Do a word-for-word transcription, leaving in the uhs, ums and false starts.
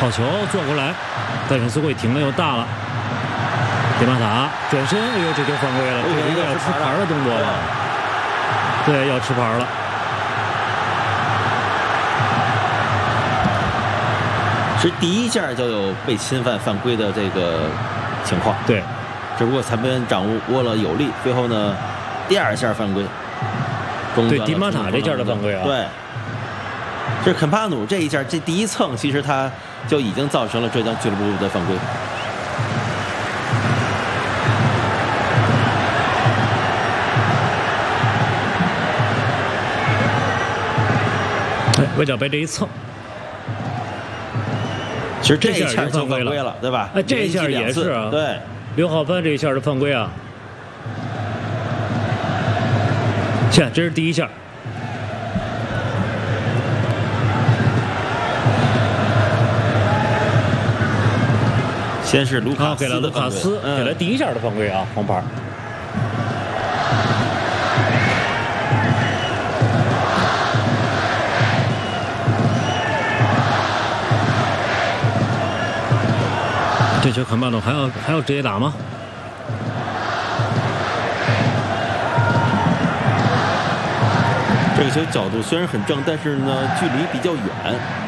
好球做过来，戴肯斯会停的又大了。迪马塔转身，哎呦，这就犯规了，这是一个要吃牌的动作了。对，要吃牌了。 是第一下就有被侵犯犯规的这个情况。 对， 只不过裁判掌握了有力，最后呢，第二下犯规。 对，迪马塔这下的犯规啊。 对。这肯帕努这一下，这第一蹭，其实他就已经造成了浙江俱乐部的犯规。 哎，外脚背这一蹭， 其实这一下就犯规了，对吧？ 哎，这一下也是啊。 对， 刘浩帆这一下的犯规啊。切，这是第一下。 先是卢卡斯、 啊、给了卢卡斯， 嗯、 给了第一下的犯规啊，黄牌。这球肯帕努还要还要直接打吗？ 这个球角度虽然很正，但是呢距离比较远。